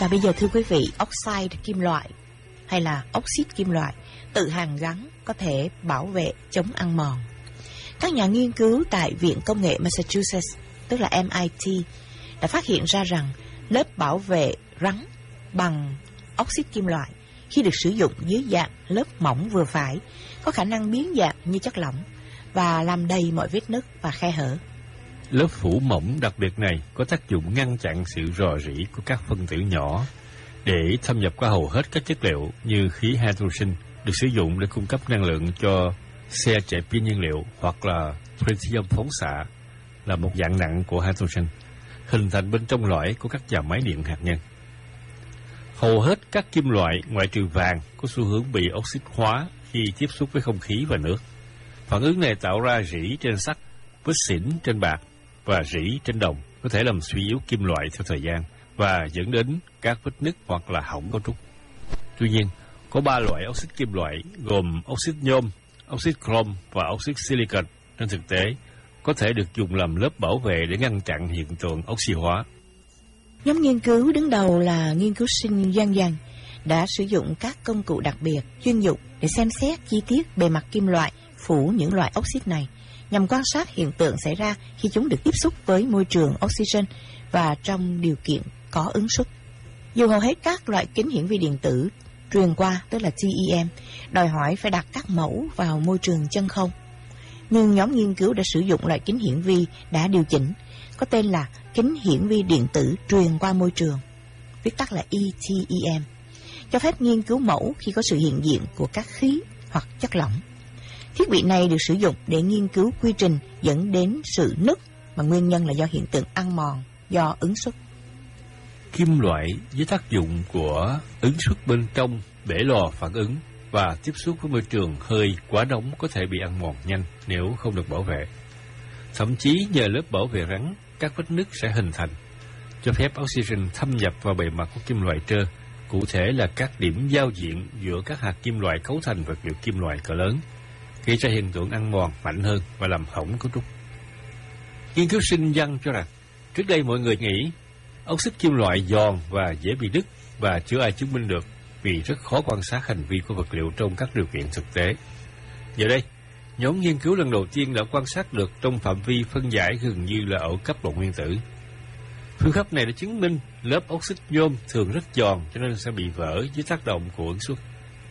Và bây giờ thưa quý vị, oxide kim loại hay là oxit kim loại tự hàn gắn có thể bảo vệ chống ăn mòn. Các nhà nghiên cứu tại Viện Công nghệ Massachusetts, tức là MIT, đã phát hiện ra rằng lớp bảo vệ rắn bằng oxit kim loại khi được sử dụng dưới dạng lớp mỏng vừa phải có khả năng biến dạng như chất lỏng và làm đầy mọi vết nứt và khe hở. Lớp phủ mỏng đặc biệt này có tác dụng ngăn chặn sự rò rỉ của các phân tử nhỏ để thâm nhập qua hầu hết các chất liệu như khí hydrogen được sử dụng để cung cấp năng lượng cho xe chạy pin nhiên liệu, hoặc là tritium phóng xạ là một dạng nặng của hydrogen hình thành bên trong lõi của các nhà máy điện hạt nhân. Hầu hết các kim loại ngoại trừ vàng có xu hướng bị oxit hóa khi tiếp xúc với không khí và nước. Phản ứng này tạo ra rỉ trên sắt, vết xỉn trên bạc và rỉ trên đồng, có thể làm suy yếu kim loại theo thời gian và dẫn đến các vết nứt hoặc là hỏng cấu trúc. Tuy nhiên, có 3 loại oxit kim loại gồm oxit nhôm, oxit chrome và oxit silicon trên thực tế có thể được dùng làm lớp bảo vệ để ngăn chặn hiện tượng oxy hóa. Nhóm nghiên cứu đứng đầu là nghiên cứu sinh Yang Yang đã sử dụng các công cụ đặc biệt chuyên dụng để xem xét chi tiết bề mặt kim loại phủ những loại oxit này, nhằm quan sát hiện tượng xảy ra khi chúng được tiếp xúc với môi trường oxygen và trong điều kiện có ứng suất. Dù hầu hết các loại kính hiển vi điện tử truyền qua, tức là TEM, đòi hỏi phải đặt các mẫu vào môi trường chân không, nhưng nhóm nghiên cứu đã sử dụng loại kính hiển vi đã điều chỉnh, có tên là kính hiển vi điện tử truyền qua môi trường, viết tắt là ETEM, cho phép nghiên cứu mẫu khi có sự hiện diện của các khí hoặc chất lỏng. Thiết bị này được sử dụng để nghiên cứu quy trình dẫn đến sự nứt mà nguyên nhân là do hiện tượng ăn mòn do ứng suất. Kim loại với tác dụng của ứng suất bên trong bể lò phản ứng và tiếp xúc với môi trường hơi quá nóng có thể bị ăn mòn nhanh nếu không được bảo vệ. Thậm chí nhờ lớp bảo vệ rắn, các vết nứt sẽ hình thành, cho phép oxygen thâm nhập vào bề mặt của kim loại trơ, cụ thể là các điểm giao diện giữa các hạt kim loại cấu thành vật liệu kim loại cỡ lớn, gây ra hiện tượng ăn mòn mạnh hơn và làm hỏng cấu trúc. Nghiên cứu sinh Yang cho rằng, trước đây mọi người nghĩ oxit kim loại giòn và dễ bị đứt và chưa ai chứng minh được vì rất khó quan sát hành vi của vật liệu trong các điều kiện thực tế. Giờ đây, nhóm nghiên cứu lần đầu tiên đã quan sát được trong phạm vi phân giải gần như là ở cấp độ nguyên tử. Phương pháp này đã chứng minh lớp oxit nhôm thường rất giòn cho nên sẽ bị vỡ dưới tác động của ứng suất.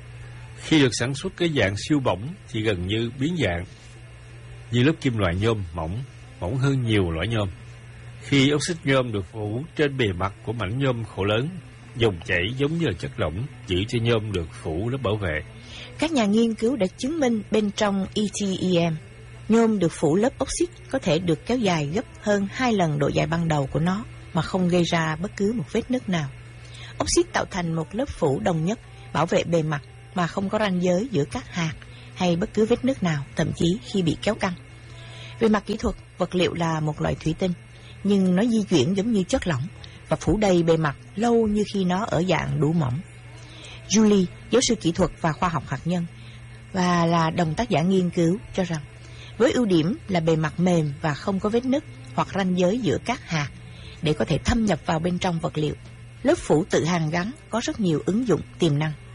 Khi được sản xuất cái dạng siêu bỏng thì gần như biến dạng, như lớp kim loại nhôm mỏng hơn nhiều loại nhôm. Khi oxit nhôm được phủ trên bề mặt của mảnh nhôm khổ lớn, dòng chảy giống như là chất lỏng giữ cho nhôm được phủ lớp bảo vệ. Các nhà nghiên cứu đã chứng minh bên trong ETEM, nhôm được phủ lớp oxit có thể được kéo dài gấp hơn 2 lần độ dài ban đầu của nó mà không gây ra bất cứ một vết nứt nào. Oxit tạo thành một lớp phủ đồng nhất bảo vệ bề mặt mà không có ranh giới giữa các hạt hay bất cứ vết nứt nào, thậm chí khi bị kéo căng. Về mặt kỹ thuật, vật liệu là một loại thủy tinh, nhưng nó di chuyển giống như chất lỏng và phủ đầy bề mặt lâu như khi nó ở dạng đủ mỏng. Julie, giáo sư kỹ thuật và khoa học hạt nhân và là đồng tác giả nghiên cứu, cho rằng với ưu điểm là bề mặt mềm và không có vết nứt hoặc ranh giới giữa các hạt để có thể thâm nhập vào bên trong vật liệu, lớp phủ tự hàn gắn có rất nhiều ứng dụng tiềm năng.